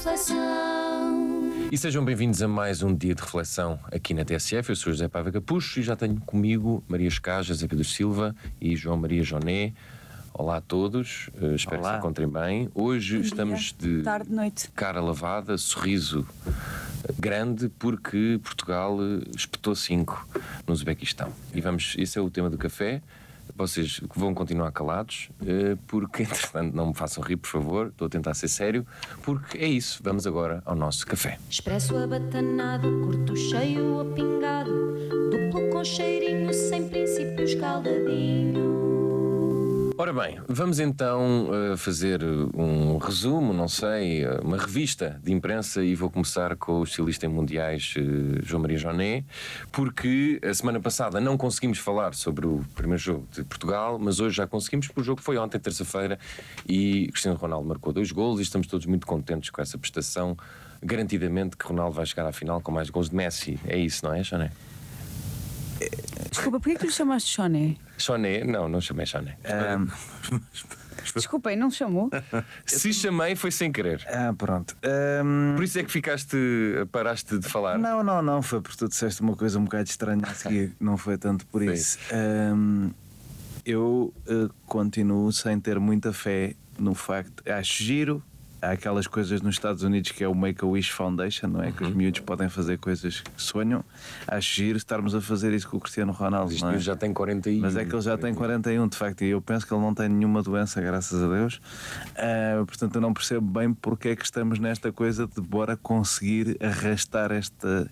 reflexão. E sejam bem-vindos a mais um dia de reflexão aqui na TSF. Eu sou José Paiva Capucho e já tenho comigo Maria Escaja, Zé Pedro Silva e João Maria Joné. Olá a todos, espero que se encontrem bem. Hoje estamos de tarde, noite. Cara lavada, sorriso grande, porque Portugal espetou 5 no Uzbequistão. E esse é o tema do café. Vocês vão continuar calados, porque, entretanto, não me façam rir, por favor. Estou a tentar ser sério, porque é isso. Vamos agora ao nosso café. Expresso abatanado, curto cheio ou pingado, duplo com cheirinho, sem princípios, caldadinho. Ora bem, vamos então fazer um resumo, não sei, uma revista de imprensa, e vou começar com o estilista em mundiais João Maria Joné, porque a semana passada não conseguimos falar sobre o primeiro jogo de Portugal, mas hoje já conseguimos, porque o jogo foi ontem, terça-feira, e Cristiano Ronaldo marcou 2 golos e estamos todos muito contentes com essa prestação. Garantidamente que Ronaldo vai chegar à final com mais golos de Messi. É isso, não é, Joné? Desculpa, porquê que lhe chamaste Choné? Choné? Não chamei Choné. Desculpem, não chamou? Se chamei foi sem querer. Pronto. Por isso é que paraste de falar. Não, foi porque tu disseste uma coisa um bocado estranha a seguir. Não foi tanto por isso. Eu continuo sem ter muita fé no facto. Acho giro. Há aquelas coisas nos Estados Unidos que é o Make-A-Wish Foundation, não é? Que os miúdos podem fazer coisas que sonham. Acho giro estarmos a fazer isso com o Cristiano Ronaldo, não é? Ele já tem 41. Mas é que ele já tem 41, de facto, e eu penso que ele não tem nenhuma doença, graças a Deus. Portanto, eu não percebo bem porque é que estamos nesta coisa de bora conseguir arrastar esta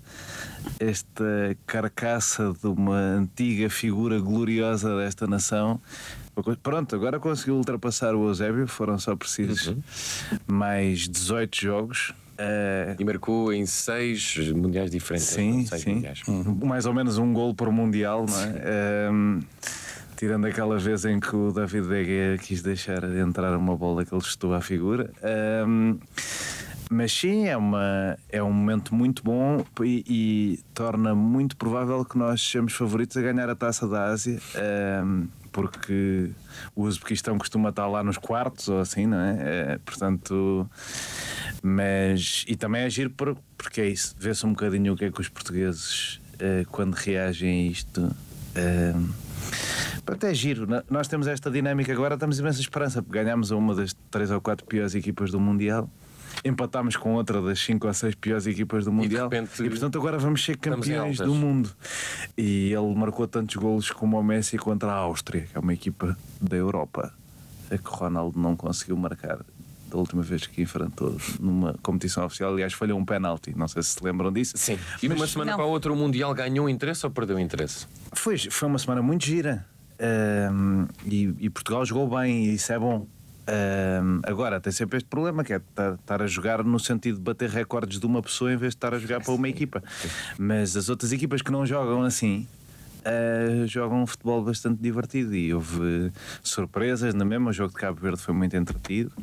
carcaça de uma antiga figura gloriosa desta nação. Pronto, agora conseguiu ultrapassar o Eusébio, foram só precisos mais 18 jogos. E marcou em 6 mundiais diferentes. Sim. Mundiais. Mais ou menos um golo por mundial, não é? Tirando aquela vez em que o David De Gea quis deixar entrar uma bola que ele chutou à figura. Mas sim, é um momento muito bom e torna muito provável que nós sejamos favoritos a ganhar a Taça da Ásia, porque o Uzbequistão costuma estar lá nos quartos ou assim, não é? Portanto, e também é giro porque é isso, vê-se um bocadinho o que é que os portugueses quando reagem a isto. Pronto, é giro. Nós temos esta dinâmica agora, temos imensa esperança, porque ganhámos a uma das 3 ou 4 piores equipas do Mundial, empatámos com outra das 5 ou 6 piores equipas do Mundial e portanto agora vamos ser campeões do mundo. E ele marcou tantos golos como o Messi contra a Áustria, que é uma equipa da Europa, a que o Ronaldo não conseguiu marcar da última vez que enfrentou numa competição oficial. Aliás, falhou um penalti, não sei se se lembram disso. Sim. E de uma semana para a outra o Mundial ganhou interesse ou perdeu interesse? Foi uma semana muito gira, e Portugal jogou bem e isso é bom. Agora tem sempre este problema, que é estar a jogar no sentido de bater recordes de uma pessoa em vez de estar a jogar para uma equipa. Mas as outras equipas que não jogam assim jogam um futebol bastante divertido e houve surpresas na mesma. O jogo de Cabo Verde foi muito entretido.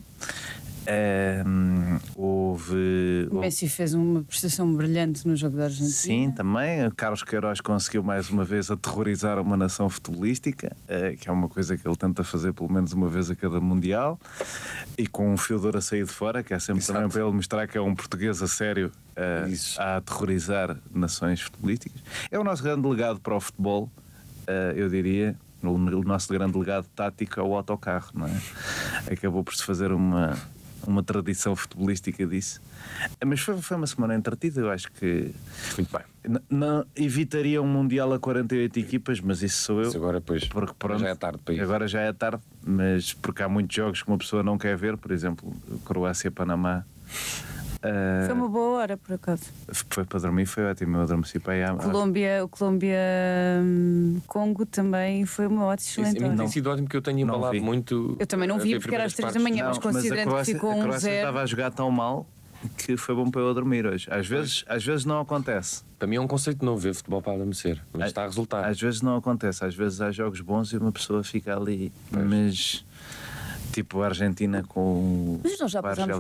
O Messi fez uma prestação brilhante no jogo da Argentina. Sim, também. Carlos Queiroz conseguiu mais uma vez aterrorizar uma nação futebolística, que é uma coisa que ele tenta fazer pelo menos uma vez a cada Mundial, e com um Fiodor a sair de fora, que é sempre também para ele mostrar que é um português a sério a aterrorizar nações futebolísticas. É o nosso grande legado para o futebol, eu diria. O nosso grande legado tático é o autocarro, não é? Acabou por se fazer uma tradição futebolística disso. Mas foi uma semana entretida, eu acho que muito bem. Não evitaria um Mundial a 48 equipas, mas isso sou eu. Isso agora, pois, porque, pronto, já é tarde para isso. Agora já é tarde, mas porque há muitos jogos que uma pessoa não quer ver, por exemplo, Croácia-Panamá. Foi uma boa hora, por acaso. Foi para dormir, foi ótimo. Eu adormeci para aí. O Colômbia-Congo também foi uma ótima excelente hora. Tem sido ótimo, que eu tenho embalado muito. Eu também não vi porque era às 3 da manhã, mas considerando que ficou a Croácia 1-0. estava a jogar tão mal que foi bom para eu dormir hoje. Às vezes não acontece. Para mim é um conceito novo ver futebol para adormecer, mas está a resultar. Às vezes não acontece, às vezes há jogos bons e uma pessoa fica ali. Mas tipo a Argentina com Mas nós já a Argélia.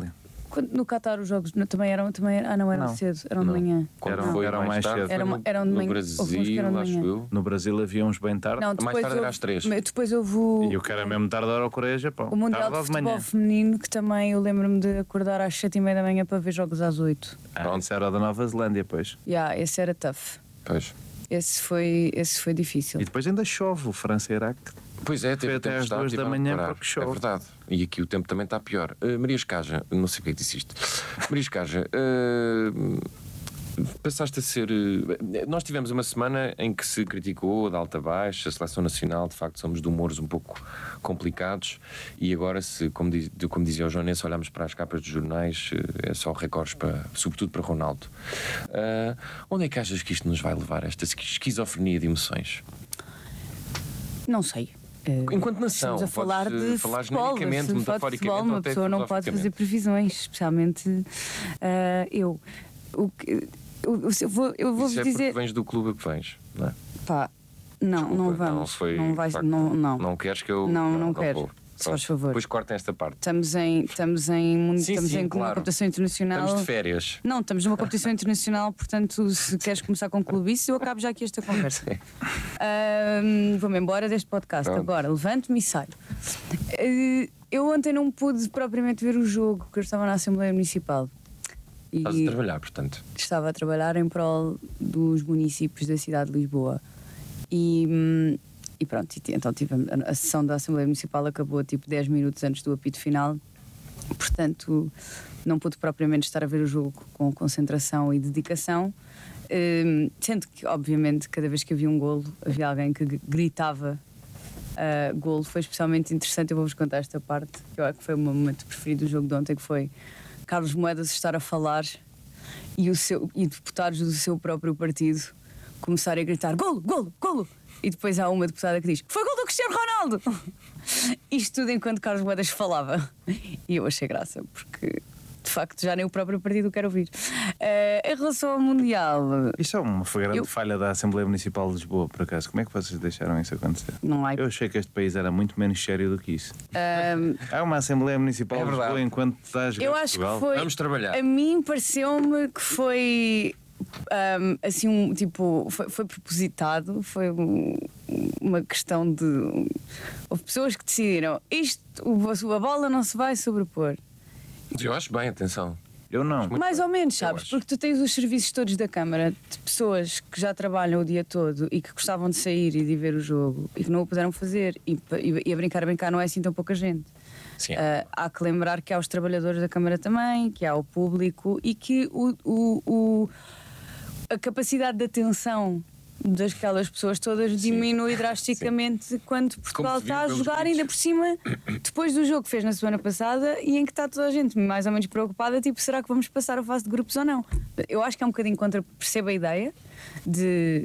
No Qatar os jogos também eram não eram Não. cedo, eram de Não. manhã. Quando Eram- foi eram mais tarde, cedo. foi Eram de no manhã. Houve uns que Brasil, eram de acho manhã. eu. No Brasil havia uns bem tarde. Não, Mais depois tarde era às 3. Depois houve E o que era mesmo tarde era o Coreia-Japão. o Mundial Tarde de ou Futebol manhã. Feminino, que também eu lembro-me de acordar às 7h30 da manhã para ver jogos às 8. Pronto, isso era o da Nova Zelândia, pois. Esse era tough. Pois. Esse foi difícil. E depois ainda chove, o França-Iraque. Pois é, teve Foi até tempo às de estar, 2 da tiveram que manhã parar. porque chove. É verdade. E aqui o tempo também está pior. Maria Escaja, não sei o que é que disse isto. Maria Escaja, passaste a ser. Nós tivemos uma semana em que se criticou da alta a baixa, a seleção nacional, de facto somos de humores um pouco complicados e agora, como dizia o João, se olharmos para as capas dos jornais, é só recordes, sobretudo para Ronaldo. Onde é que achas que isto nos vai levar, esta esquizofrenia de emoções? Não sei. Enquanto nação, Estamos a falar podes de falar futebol, genericamente, se falar de metaforicamente, futebol, uma ou até pessoa não pode fazer filosoficamente. previsões, especialmente eu. Eu vou Isso é dizer. porque vens do clube a que vens, não é? Pá, não Desculpa, vamos. foi, Não de vais. facto, Não. Não queres que eu. Não quero. vou. Se faz favor. Depois cortem esta parte. Estamos em Sim, claro. uma competição internacional. Estamos de férias. Não, estamos numa competição internacional, portanto, se queres começar com clubice, eu acabo já aqui esta conversa. Vou-me embora deste podcast. Pronto. Agora, levanto-me e saio. Eu ontem não pude propriamente ver o jogo, porque eu estava na Assembleia Municipal. E Estás a trabalhar, portanto. estava a trabalhar em prol dos municípios da cidade de Lisboa. E pronto, então a sessão da Assembleia Municipal acabou tipo 10 minutos antes do apito final, portanto não pude propriamente estar a ver o jogo com concentração e dedicação, sendo que obviamente cada vez que havia um golo havia alguém que gritava golo. Foi especialmente interessante, eu vou-vos contar esta parte, que eu acho que foi o meu momento preferido do jogo de ontem, que foi Carlos Moedas estar a falar e deputados do seu próprio partido começarem a gritar golo, golo, golo. E depois há uma deputada que diz: foi gol do Cristiano Ronaldo! Isto tudo enquanto Carlos Moedas falava. E eu achei graça, porque de facto já nem o próprio partido quer ouvir. Em relação ao Mundial. Isso é uma grande falha da Assembleia Municipal de Lisboa, por acaso. Como é que vocês deixaram isso acontecer? Não há. Eu achei que este país era muito menos sério do que isso. Há uma Assembleia Municipal É de verdade. Lisboa enquanto está a jogar Eu acho que Portugal. foi. Vamos trabalhar. A mim pareceu-me que foi. Assim, foi propositado, foi uma questão de. Houve pessoas que decidiram a bola não se vai sobrepor. Eu acho bem, atenção. Eu não. Muito Mais bem. ou menos, Eu sabes? acho. Porque tu tens os serviços todos da Câmara de pessoas que já trabalham o dia todo e que gostavam de sair e de ver o jogo e que não o puderam fazer. E a brincar não é assim tão pouca gente. Sim. Há que lembrar que há os trabalhadores da Câmara também, que há o público e que a capacidade de atenção daquelas pessoas todas diminui drasticamente quando Portugal se está a viu pelos jogar, gritos. ainda por cima, depois do jogo que fez na semana passada e em que está toda a gente mais ou menos preocupada, tipo, será que vamos passar a fase de grupos ou não? Eu acho que é um bocadinho percebo a ideia de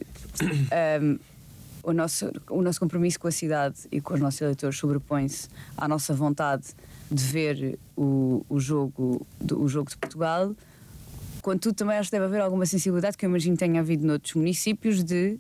o nosso compromisso com a cidade e com os nossos eleitores sobrepõe-se à nossa vontade de ver o jogo de Portugal. Contudo, também acho que deve haver alguma sensibilidade que eu imagino tenha havido noutros municípios de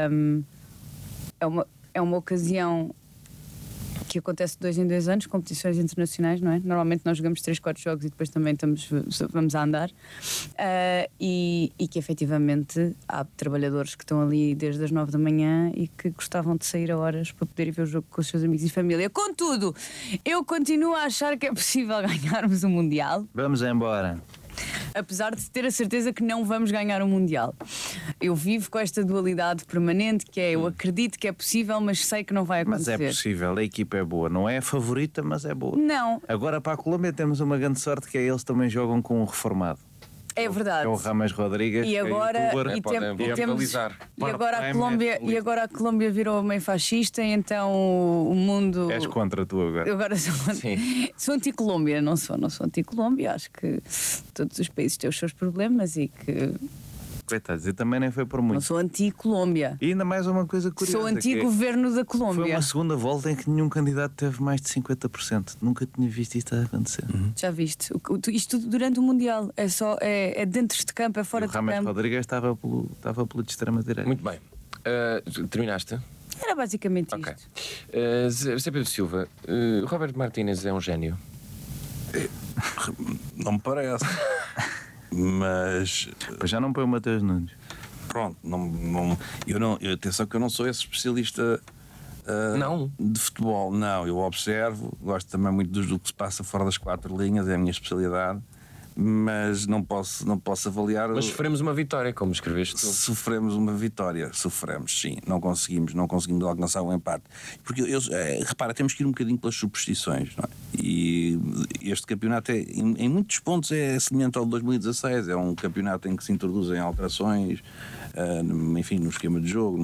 é uma ocasião que acontece de 2 em 2 anos, competições internacionais, não é? Normalmente nós jogamos 3, 4 jogos e depois também vamos a andar e que efetivamente há trabalhadores que estão ali desde as 9 da manhã e que gostavam de sair a horas para poderem ver o jogo com os seus amigos e família. Contudo, eu continuo a achar que é possível ganharmos o Mundial. Vamos embora. Apesar de ter a certeza que não vamos ganhar o Mundial. Eu vivo com esta dualidade permanente que é eu acredito que é possível, mas sei que não vai Mas acontecer. é possível, a equipa é boa. Não é a favorita, mas é boa. Não, Agora para a Colômbia temos uma grande sorte que é eles também jogam com um reformado. é verdade. É o Rames Rodrigues. E que é agora, youtuber. podem verbalizar. e agora a Colômbia virou meio fascista, e então o mundo. És contra tu agora. Eu agora Sim. sou anti-Colômbia, não sou anti-Colômbia. Acho que todos os países têm os seus problemas e que Coitados, e também nem foi por não muito. sou anti-Colômbia. E ainda mais uma coisa curiosa. Sou que anti-governo da foi Colômbia. uma segunda volta em que nenhum candidato teve mais de 50%. Nunca tinha visto isto a acontecer. Já viste? Isto tudo durante o Mundial. É dentro de campo, é fora E o de Rames campo. Rodrigues estava pelo de extrema-direita. Muito bem. Terminaste? Era basicamente Ok. isto. Zé Pedro Silva, Roberto Martínez é um gênio. Não me parece. Mas Pois já não põe o Mateus Nunes. pronto, atenção que eu não sou esse especialista Não. de futebol. Não, eu observo, gosto também muito do que se passa fora das 4 linhas, é a minha especialidade, mas não posso avaliar. Mas sofremos uma vitória, como escreveste tu. Sofremos uma vitória, sofremos, sim, não conseguimos alcançar um empate. Porque repara, temos que ir um bocadinho pelas superstições, não é? E este campeonato em muitos pontos é semelhante ao de 2016, é um campeonato em que se introduzem alterações, enfim, no esquema de jogo,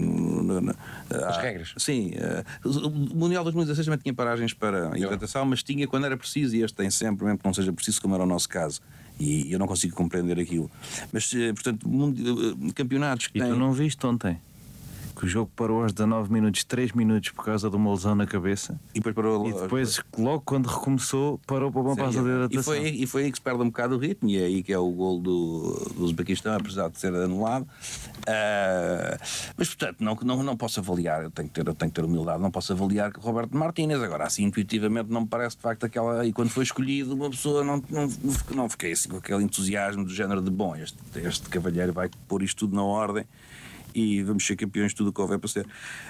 As regras. Sim, o Mundial 2016 também tinha paragens para hidratação, mas tinha quando era preciso, e este tem sempre, mesmo que não seja preciso, como era o nosso caso. E eu não consigo compreender aquilo. Mas, portanto, campeonatos que E têm. tu não viste ontem que o jogo parou aos 19 minutos, 3 minutos por causa de uma lesão na cabeça, E depois parou e depois, logo quando recomeçou, parou para uma pausa de hidratação. e foi aí que se perde um bocado o ritmo, e é aí que é o gol do Uzbequistão, apesar de ser anulado. Mas, portanto, não posso avaliar, eu tenho que ter humildade, não posso avaliar que o Roberto Martínez. Agora, assim, intuitivamente, não me parece de facto aquela. E quando foi escolhido, uma pessoa não fiquei assim com aquele entusiasmo do género de bom, este cavalheiro vai pôr isto tudo na ordem. E vamos ser campeões de tudo o que houver para ser.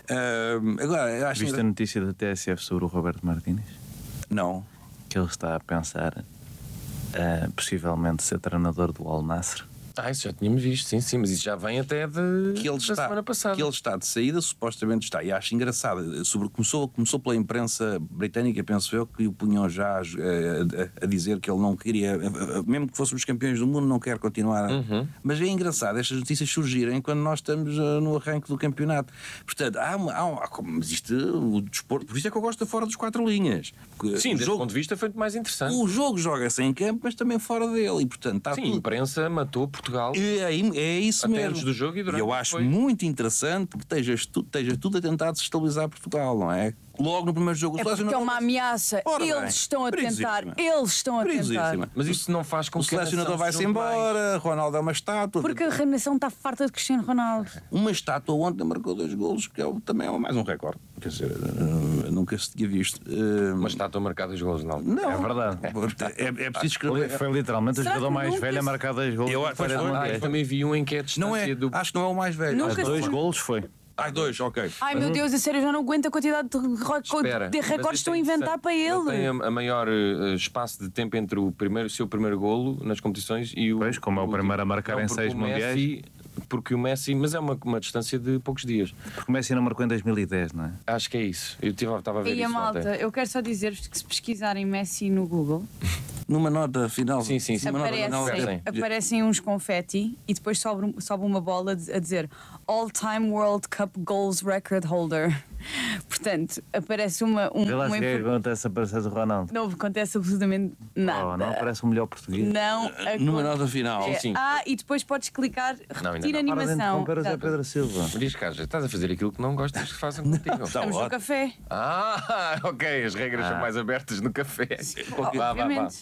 Agora, eu acho Viste a notícia da TSF sobre o Roberto Martínez? Não. Que ele está a pensar possivelmente ser treinador do Al Nassr. Isso já tínhamos visto, sim, mas isso já vem até da semana passada. Que ele está de saída, supostamente está. E acho engraçado, começou pela imprensa britânica, penso eu, que o punham já a dizer que ele não queria, mesmo que fôssemos campeões do mundo, não quer continuar. Mas é engraçado estas notícias surgirem quando nós estamos no arranque do campeonato. Portanto, mas isto, o desporto, por isso é que eu gosto de fora dos 4 linhas. Sim, desse ponto de vista foi muito mais interessante. O jogo joga-se em campo, mas também fora dele. E, portanto, está Sim, tudo. a imprensa matou Portugal. É isso Até mesmo. antes do jogo e durante eu e acho depois. muito interessante que esteja tudo a tentar desestabilizar Portugal, não é? Logo no primeiro jogo. É porque é uma ameaça. Ora bem, Eles estão a tentar. perigosíssima. Eles estão a tentar. Perigosíssima. Mas isso não faz com O que a selecionador nação vai-se se junte mais. embora, Ronaldo é uma estátua. Porque a renação está farta de Cristiano Ronaldo. Uma estátua ontem marcou 2 golos, que também é mais um recorde. Quer dizer, nunca se tinha visto. Uma estátua marcada os golos, não. Não. É verdade. É preciso escrever. Foi literalmente o Será jogador que mais nunca velho a se- marcar 2 gols. Eu na acho que Feira foi- de Eu Mundiais. também vi um em que é a distância Não é, do... acho que não é o mais velho. Nunca Acho que- 2 golos foi. 2, ok. Ai meu Deus, a sério, eu já não aguento a quantidade de Espera, recordes que mas estão a isso é inventar para interessante. ele. Ele tem a maior espaço de tempo entre o seu primeiro golo nas competições e o. Pois, como é o primeiro a marcar em porque 6 o Messi- Porque o Messi, mas é uma distância de poucos dias. Porque o Messi não marcou em 2010, não é? Acho que é isso. Eu estava a ver E a isso malta, ontem. eu quero só dizer-vos que se pesquisarem Messi no Google, Numa nota final. Sim, sim, sim. Numa nota final- aparecem uns confetti e depois sobe uma bola a dizer All-Time World Cup Goals Record Holder. Portanto, aparece uma Vê lá se é que infor- acontece a parecer o Ronaldo. Não acontece absolutamente nada. Oh, não aparece o melhor português. Não Numa acon- nota final. É, sim. e depois podes clicar Não, ainda repetir não. a Para de animação. interromper o Zé Exato. Pedro Silva. Diz, Carlos, estás a fazer aquilo que não gostas que façam contigo. Estamos no ótimo. café. Ok, as regras são mais abertas no café. Obviamente.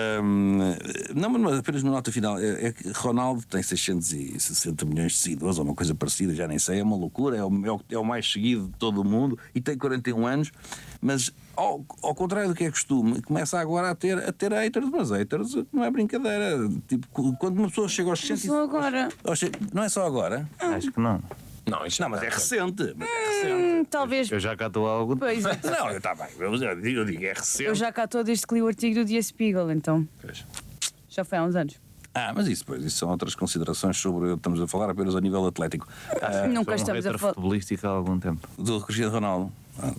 Não, mas apenas uma nota final. É que Ronaldo tem 660 milhões de seguidores, ou uma coisa parecida, já nem sei, é uma loucura, é o mais seguido de todo o mundo e tem 41 anos, mas ao contrário do que é costume, começa agora a ter haters, mas haters não é brincadeira. Tipo, quando uma pessoa chega aos 60. Só agora. Não é só agora? Acho que não. Não, isto Não, mas é recente. Talvez. Eu já cá estou há algum tempo. Pois, Não, está bem, eu digo é recente. eu já cá estou desde que li o artigo do Die Spiegel, então. Já foi há uns anos. Mas isso são outras considerações sobre. Estamos a falar apenas a nível atlético. Nunca Sou um estamos a hater falar. futebolístico há algum tempo. Do Cristiano Ronaldo.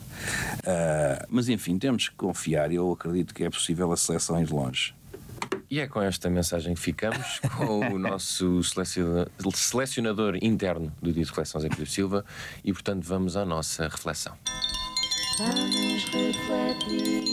Mas enfim, temos que confiar e eu acredito que é possível a seleção ir longe. E é com esta mensagem que ficamos com o nosso selecionador interno do Dia de Seleção, Zé Pedro Silva, e portanto vamos à nossa reflexão. Vamos refletir.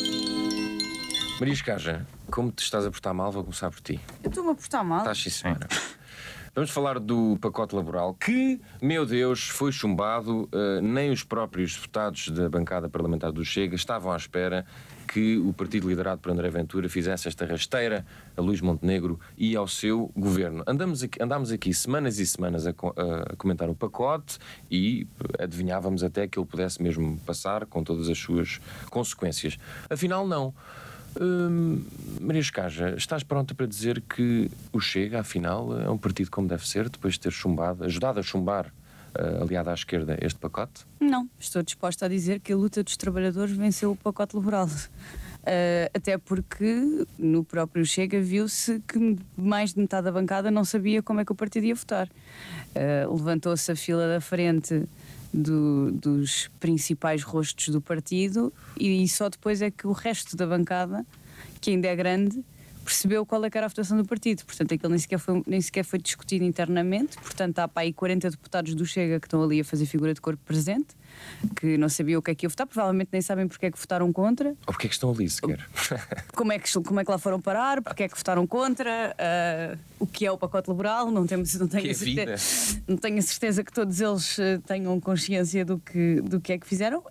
Maria Escaja, como te estás a portar mal, vou começar por ti. Eu estou-me a portar mal. Estás, sim, senhora. Vamos falar do pacote laboral que, meu Deus, foi chumbado. Nem os próprios deputados da bancada parlamentar do Chega estavam à espera que o partido liderado por André Ventura fizesse esta rasteira a Luís Montenegro e ao seu governo. Andámos aqui semanas e semanas a comentar o pacote e adivinhávamos até que ele pudesse mesmo passar com todas as suas consequências. Afinal, não. Maria Escaja, estás pronta para dizer que o Chega, afinal, é um partido como deve ser, depois de ter ajudado a chumbar, aliado à esquerda, este pacote? Não, estou disposta a dizer que a luta dos trabalhadores venceu o pacote liberal. Até porque no próprio Chega viu-se que mais de metade da bancada não sabia como é que o partido ia votar. Levantou-se a fila da frente dos principais rostos do partido e só depois é que o resto da bancada, que ainda é grande, percebeu qual é que era a votação do partido. Portanto, aquilo nem sequer foi discutido internamente. Portanto, há para aí 40 deputados do Chega que estão ali a fazer figura de corpo presente, que não sabiam o que é que ia votar, provavelmente nem sabem porque é que votaram contra. Ou porque é que estão ali sequer? Como é que lá foram parar, porque é que votaram contra, o que é o pacote liberal, não tenho a certeza que todos eles tenham consciência do que é que fizeram.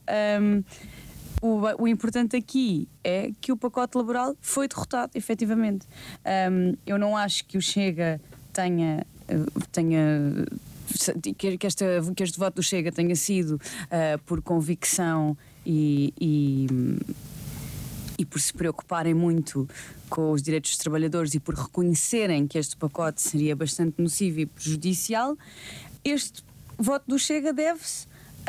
O importante aqui é que o pacote laboral foi derrotado, efetivamente. Eu não acho que o Chega que este voto do Chega tenha sido por convicção e por se preocuparem muito com os direitos dos trabalhadores e por reconhecerem que este pacote seria bastante nocivo e prejudicial. Este voto do Chega deve-se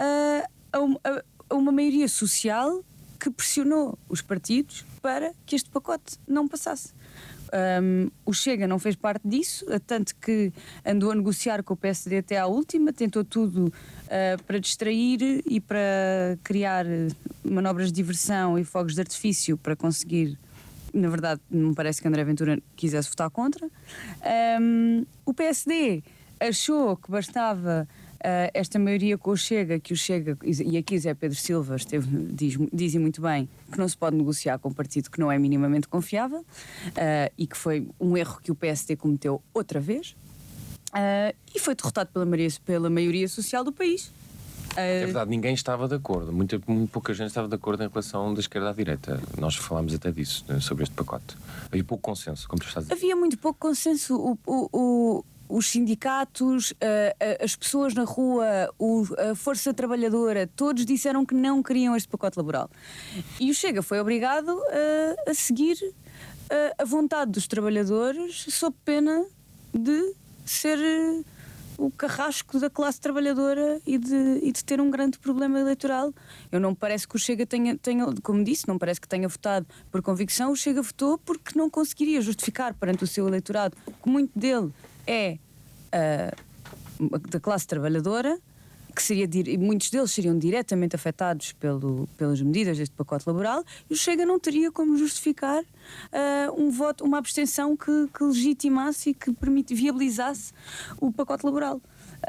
a uma maioria social que pressionou os partidos para que este pacote não passasse. O Chega não fez parte disso, tanto que andou a negociar com o PSD até à última, tentou tudo para distrair e para criar manobras de diversão e fogos de artifício para conseguir. Na verdade, não me parece que André Ventura quisesse votar contra. O PSD achou que bastava esta maioria com o Chega, que o Chega, e aqui Zé Pedro Silva dizem muito bem que não se pode negociar com um partido que não é minimamente confiável, e que foi um erro que o PSD cometeu outra vez, e foi derrotado pela maioria social do país. É verdade, ninguém estava de acordo, muito pouca gente estava de acordo em relação da esquerda à direita. Nós falámos até disso, sobre este pacote. Havia pouco consenso, como tu estás a dizer. Havia muito pouco consenso. Os sindicatos, as pessoas na rua, a força trabalhadora, todos disseram que não queriam este pacote laboral. E o Chega foi obrigado a seguir a vontade dos trabalhadores, sob pena de ser o carrasco da classe trabalhadora e de ter um grande problema eleitoral. Não me parece que o Chega tenha, como disse, não parece que tenha votado por convicção. O Chega votou porque não conseguiria justificar perante o seu eleitorado que muito dele é da classe trabalhadora, e muitos deles seriam diretamente afetados pelas medidas deste pacote laboral, e o Chega não teria como justificar um voto, uma abstenção que legitimasse e que viabilizasse o pacote laboral.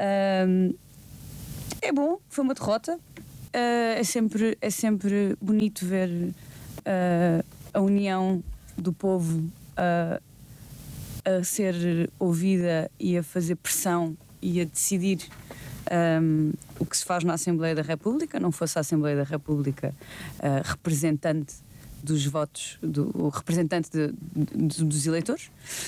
É bom, foi uma derrota. É sempre bonito ver a união do povo a ser ouvida e a fazer pressão e a decidir o que se faz na Assembleia da República. Não fosse a Assembleia da República representante dos votos, o representante dos eleitores.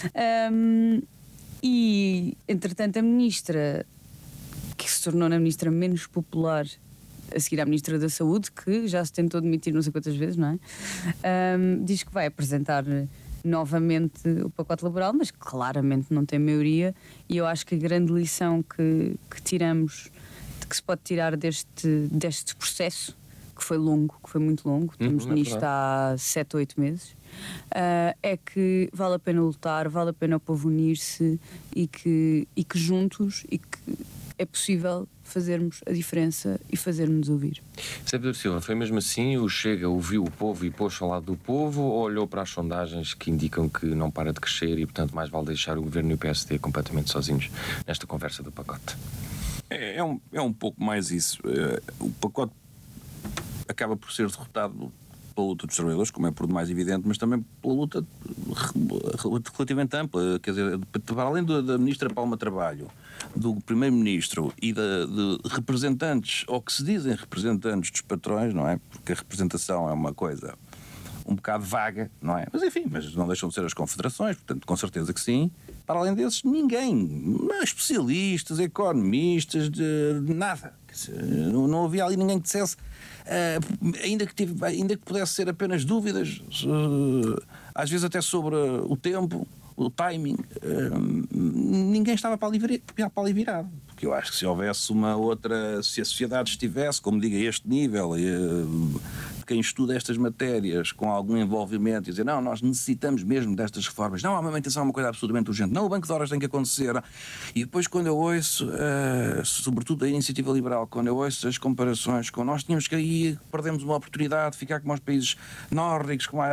E, entretanto, a ministra, que se tornou a ministra menos popular a seguir à ministra da Saúde, que já se tentou demitir não sei quantas vezes, não é? Diz que vai apresentar novamente o pacote laboral, mas claramente não tem maioria, e eu acho que a grande lição que tiramos, que se pode tirar deste processo, que foi muito longo, estamos nisto há 7 ou 8 meses, é que vale a pena lutar, vale a pena o povo unir-se e que juntos é possível fazermos a diferença e fazermos ouvir. Zé Pedro Silva, foi mesmo assim? O Chega ouviu o povo e pôs-se ao lado do povo, ou olhou para as sondagens que indicam que não para de crescer e, portanto, mais vale deixar o Governo e o PSD completamente sozinhos nesta conversa do pacote? É um pouco mais isso. O pacote acaba por ser derrotado pela luta dos trabalhadores, como é por demais evidente, mas também pela luta relativamente ampla, quer dizer, para além da Ministra Palma Trabalho, do Primeiro-Ministro e de representantes, ou que se dizem representantes dos patrões, não é? Porque a representação é uma coisa um bocado vaga, não é? Mas enfim, mas não deixam de ser as confederações, portanto, com certeza que sim. Para além desses, ninguém, especialistas, economistas, de nada. Não havia ali ninguém que dissesse, ainda que pudesse ser apenas dúvidas, às vezes até sobre o tempo, o timing, ninguém estava para ali virado. Porque eu acho que se houvesse uma outra, se a sociedade estivesse, como digo, a este nível, quem estuda estas matérias com algum envolvimento e dizer, não, nós necessitamos mesmo destas reformas, não, a amamentação é uma coisa absolutamente urgente, não, o banco de horas tem que acontecer. E depois, quando eu ouço, sobretudo a iniciativa liberal, quando eu ouço as comparações com nós tínhamos que aí, perdemos uma oportunidade de ficar como os países nórdicos, como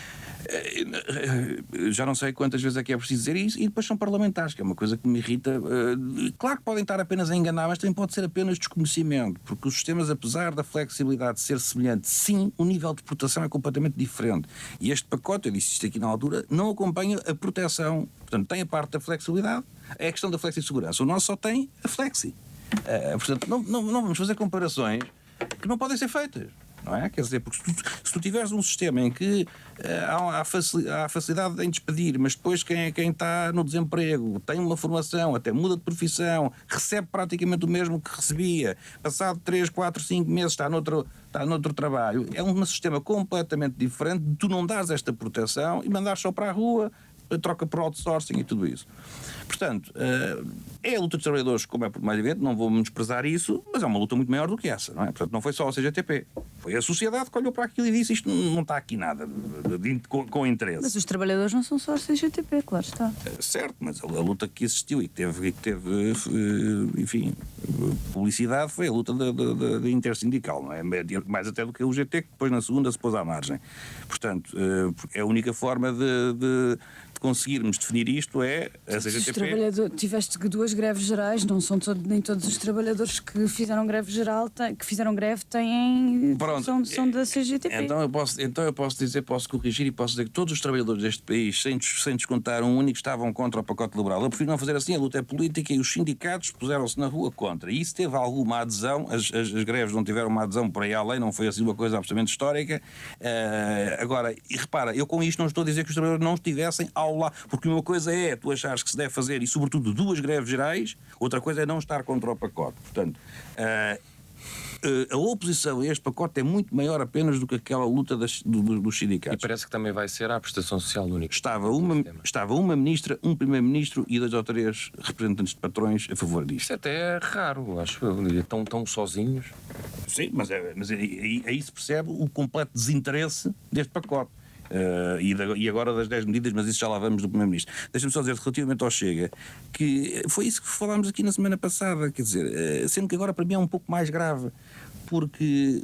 já não sei quantas vezes é que é preciso dizer isso, e depois são parlamentares, que é uma coisa que me irrita. Claro que podem estar apenas a enganar, mas também pode ser apenas desconhecimento, porque os sistemas, apesar da flexibilidade ser semelhante, sim, o nível de proteção é completamente diferente. E este pacote, eu disse isto aqui na altura, não acompanha a proteção. Portanto, tem a parte da flexibilidade, é a questão da flexi-segurança. O nosso só tem a flexi. Portanto, não vamos fazer comparações que não podem ser feitas. Não é? Quer dizer, porque se tu tiveres um sistema em que há facilidade em despedir, mas depois quem está no desemprego tem uma formação, até muda de profissão, recebe praticamente o mesmo que recebia, passado 3, 4, 5 meses está noutro trabalho, é um sistema completamente diferente de tu não dares esta proteção e mandares só para a rua, troca por outsourcing e tudo isso. Portanto, é a luta dos trabalhadores, como é por mais evidente, não vou menosprezar isso, mas é uma luta muito maior do que essa, não é? Portanto, não foi só a CGTP, foi a sociedade que olhou para aquilo e disse isto não está aqui nada com interesse. Mas os trabalhadores não são só a CGTP, claro está. Certo, mas a luta que existiu e que teve enfim, publicidade foi a luta da intersindical, não é? Mais até do que o UGT, que depois na segunda se pôs à margem. Portanto, é a única forma de conseguirmos definir isto é a CGTP. Tiveste 2 greves gerais, não são nem todos os trabalhadores que fizeram greve geral, são da CGTP. Então eu posso corrigir e posso dizer que todos os trabalhadores deste país, sem descontar um único, estavam contra o pacote liberal. Eu prefiro não fazer assim, a luta é política e os sindicatos puseram-se na rua contra. E isso teve alguma adesão, as greves não tiveram uma adesão por aí além, não foi assim uma coisa absolutamente histórica. Agora, e repara, eu com isto não estou a dizer que os trabalhadores não estivessem ao lado, porque uma coisa é tu achares que se deve fazer, e sobretudo 2 greves gerais, outra coisa é não estar contra o pacote. Portanto, a oposição a este pacote é muito maior apenas do que aquela luta dos sindicatos. E parece que também vai ser a prestação social única. Estava uma ministra, um primeiro-ministro e 2 ou 3 representantes de patrões a favor disto. Isso até é raro, acho eu. Tão sozinhos. Sim, mas aí se percebe o completo desinteresse deste pacote. E agora das 10 medidas, mas isso já lá vamos do Primeiro-Ministro. Deixa-me só dizer, relativamente ao Chega, que foi isso que falámos aqui na semana passada, quer dizer, sendo que agora para mim é um pouco mais grave, porque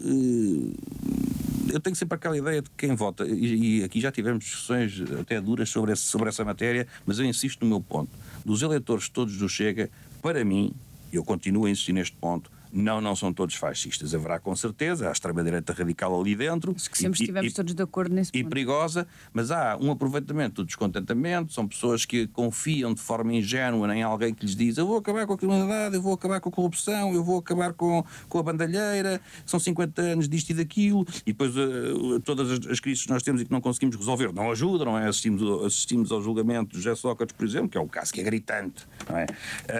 eu tenho sempre aquela ideia de quem vota, e aqui já tivemos discussões até duras sobre essa matéria, mas eu insisto no meu ponto, dos eleitores todos do Chega, para mim, eu continuo a insistir neste ponto, não são todos fascistas. Haverá com certeza, há extrema-direita radical ali dentro. Que sempre estivemos todos de acordo nesse ponto. E perigosa, mas há um aproveitamento do descontentamento, são pessoas que confiam de forma ingênua em alguém que lhes diz eu vou acabar com a criminalidade, eu vou acabar com a corrupção, eu vou acabar com a bandalheira, são 50 anos disto e daquilo, e depois todas as crises que nós temos e que não conseguimos resolver não ajudam, não é? Assistimos ao julgamento de José Sócrates, por exemplo, que é um caso que é gritante, não é?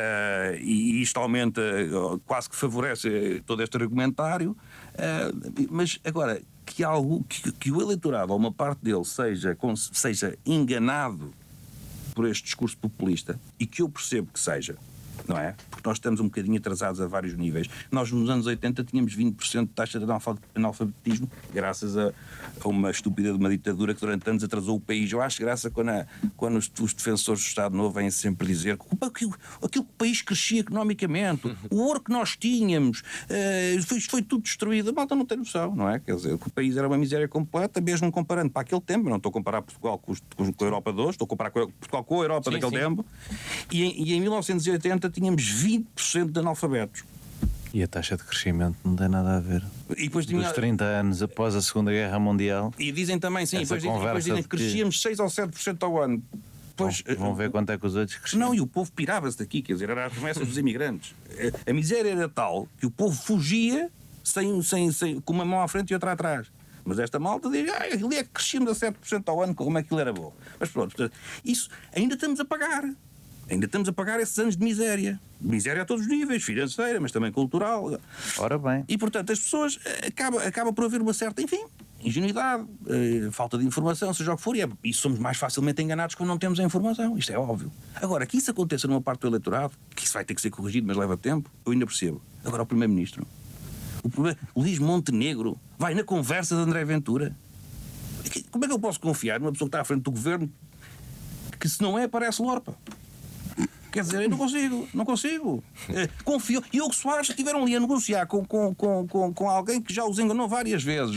E isto aumenta, quase que favorece todo este argumentário, mas agora que o eleitorado ou uma parte dele seja enganado por este discurso populista, e que eu percebo que seja, não é? Porque nós estamos um bocadinho atrasados a vários níveis. Nós nos anos 80 tínhamos 20% de taxa de analfabetismo, graças a uma estúpida de uma ditadura que durante anos atrasou o país. Eu acho graça quando os defensores do Estado Novo vêm sempre dizer que aquilo que o país crescia economicamente, o ouro que nós tínhamos, foi tudo destruído. A malta não tem noção, não é? Quer dizer, que o país era uma miséria completa, mesmo comparando para aquele tempo. Não estou a comparar Portugal com a Europa de hoje, estou a comparar Portugal com a Europa daquele tempo. E em 1980 tínhamos 20% de analfabetos. E a taxa de crescimento não tem nada a ver. E depois dos 30 anos após a Segunda Guerra Mundial. E dizem também, sim, depois dizem que crescíamos 6 ou 7% ao ano. Vão ver quanto é que os outros cresciam. Não, e o povo pirava-se daqui, quer dizer, era as promessas dos imigrantes. A miséria era tal que o povo fugia com uma mão à frente e outra atrás. Mas esta malta diz, aquilo é que crescíamos a 7% ao ano, como aquilo era bom. Mas pronto, isso ainda estamos a pagar. Ainda estamos a pagar esses anos de miséria. Miséria a todos os níveis, financeira, mas também cultural. Ora bem. E, portanto, as pessoas acaba por haver uma certa, enfim, ingenuidade, falta de informação, seja o que for, e somos mais facilmente enganados quando não temos a informação. Isto é óbvio. Agora, que isso aconteça numa parte do eleitorado, que isso vai ter que ser corrigido, mas leva tempo, eu ainda percebo. Agora, o Primeiro-Ministro, o Luís Montenegro, vai na conversa de André Ventura. Como é que eu posso confiar numa pessoa que está à frente do governo que, se não é, parece Lorpa? Quer dizer, eu não consigo. Confio. E o Soares estiveram ali a negociar com alguém que já os enganou várias vezes,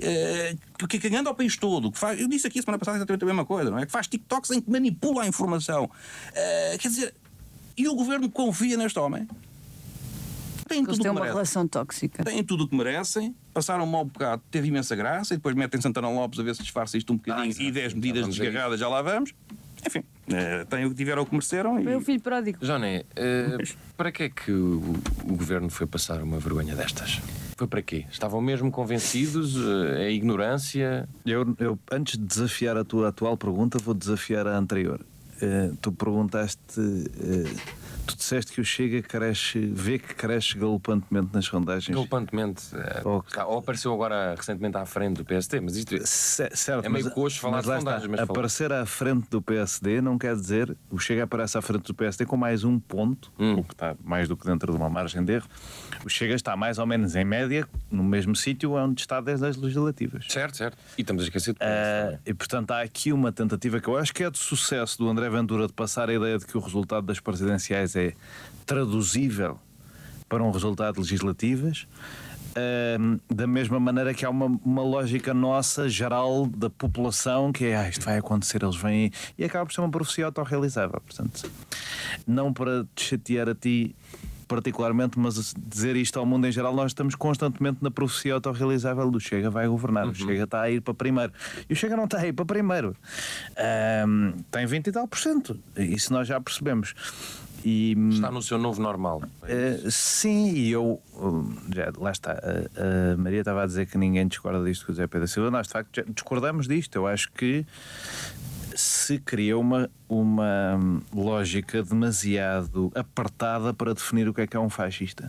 que anda ao país todo. Que faz, eu disse aqui a semana passada exatamente a mesma coisa, não é? Que faz TikToks em que manipula a informação. Quer dizer, e o governo confia neste homem? Tem tudo o que têm uma merece. relação tóxica. Têm tudo o que merecem, passaram um mau bocado, teve imensa graça, e depois metem Santana Lopes a ver se disfarça isto um bocadinho, e 10 medidas desgarradas, já lá vamos. Enfim, tiveram o que mereceram. Foi o filho pródigo. Johnny, para que é que o governo foi passar uma vergonha destas? Foi para quê? Estavam mesmo convencidos? É ignorância? Eu, antes de desafiar a tua atual pergunta, vou desafiar a anterior. Tu perguntaste... Tu disseste que o Chega vê que cresce galopantemente nas sondagens. Galopantemente. Ou apareceu agora recentemente à frente do PST, mas isto certo, é meio coxo falar de sondagens. Mas aparecer à frente do PSD não quer dizer... O Chega aparece à frente do PSD com mais um ponto, o que está mais do que dentro de uma margem de erro. O Chega está mais ou menos em média no mesmo sítio onde está desde as legislativas. Certo. E estamos a esquecer de e portanto há aqui uma tentativa que eu acho que é de sucesso do André Ventura de passar a ideia de que o resultado das presidenciais é traduzível para um resultado de legislativas, da mesma maneira que há uma lógica nossa, geral, da população, que é isto vai acontecer, eles vêm, e acaba por ser uma profecia autorrealizável. Portanto, não para te chatear a ti particularmente, mas dizer isto ao mundo em geral, nós estamos constantemente na profecia autorrealizável do Chega vai governar, o Chega está a ir para primeiro, e o Chega não está a ir para primeiro, tem 20 e tal %, isso nós já percebemos. Está no seu novo normal. Sim, e eu lá está, a Maria estava a dizer que ninguém discorda disto com o Zé Pedro Silva. Nós de facto já discordamos disto. Eu acho que se cria uma lógica demasiado apertada para definir o que é um fascista,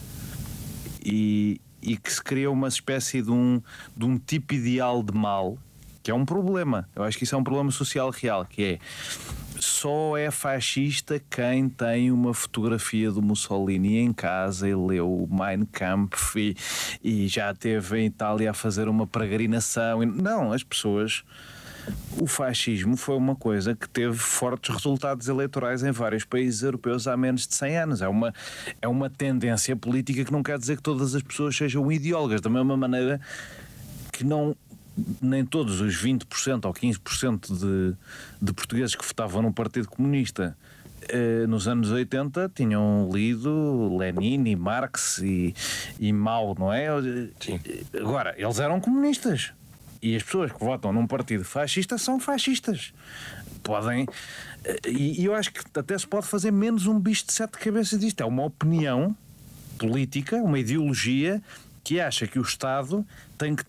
e que se cria uma espécie de um tipo ideal de mal, que é um problema. Eu acho que isso é um problema social real, que é: só é fascista quem tem uma fotografia do Mussolini em casa e leu o Mein Kampf e já esteve em Itália a fazer uma peregrinação. Não, as pessoas... O fascismo foi uma coisa que teve fortes resultados eleitorais em vários países europeus há menos de 100 anos. É uma tendência política que não quer dizer que todas as pessoas sejam ideólogas, da mesma maneira que nem todos os 20% ou 15% de portugueses que votavam no Partido Comunista nos anos 80 tinham lido Lenin e Marx e Mao, não é? Sim. Agora, eles eram comunistas. E as pessoas que votam num partido fascista são fascistas. Podem... E eu acho que até se pode fazer menos um bicho de 7 cabeças disto. É uma opinião política, uma ideologia que acha que o Estado tem que